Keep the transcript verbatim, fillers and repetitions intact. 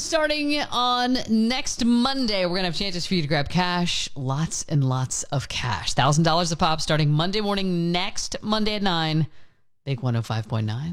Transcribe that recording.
starting on next Monday, we're going to have chances for you to grab cash. Lots and lots of cash. one thousand dollars a pop starting Monday morning, next Monday at nine. Big one oh five point nine.